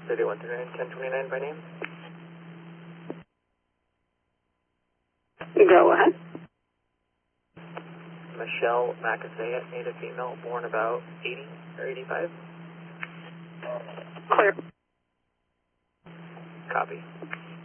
3139 1029 by name. Go ahead. Michelle Macasea, native female, born about 80 or 85. Clear. Copy.